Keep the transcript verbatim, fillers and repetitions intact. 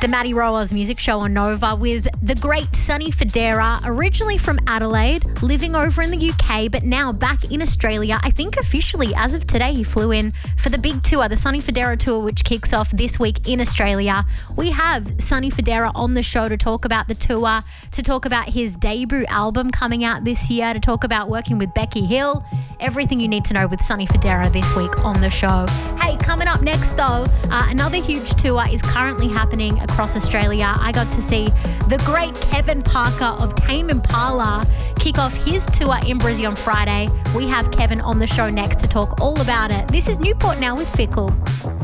the Maddie Rowers Music Show on Nova with the great Sonny Fodera, originally from Adelaide, living over in the U K, but now back in Australia. I think officially, as of today, he flew in for the big tour, the Sonny Fodera Tour, which kicks off this week in Australia. We have Sonny Fodera on the show to talk about the tour, to talk about his debut album coming out this year, to talk about working with Becky Hill. Everything you need to know with Sonny Fodera this week on the show. Hey, coming up next though, uh, another huge tour is currently happening across Australia. I got to see the great Kevin Parker of Tame Impala kick off his tour in Brizzy on Friday. We have Kevin on the show next to talk all about it. This is Newport Now with Fickle.